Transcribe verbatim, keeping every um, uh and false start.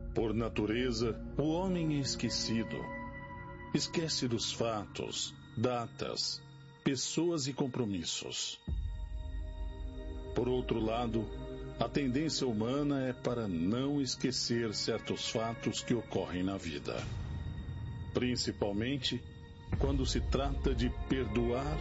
Por natureza, o homem é esquecido. Esquece dos fatos, datas, pessoas e compromissos. Por outro lado, a tendência humana é para não esquecer certos fatos que ocorrem na vida. Principalmente quando se trata de perdoar